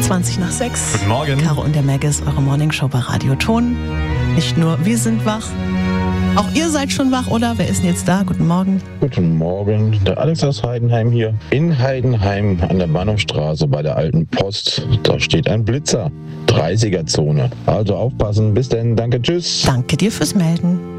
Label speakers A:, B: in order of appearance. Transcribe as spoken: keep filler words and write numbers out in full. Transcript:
A: zwanzig nach sechs.
B: Guten Morgen.
A: Caro und der Maggis, eure Morningshow bei Radio Ton. Nicht nur wir sind wach, auch ihr seid schon wach, oder? Wer ist denn jetzt da? Guten Morgen.
C: Guten Morgen, der Alex aus Heidenheim hier. In Heidenheim an der Bahnhofstraße bei der alten Post, da steht ein Blitzer. dreißiger Zone. Also aufpassen, bis dann, danke, tschüss.
A: Danke dir fürs Melden.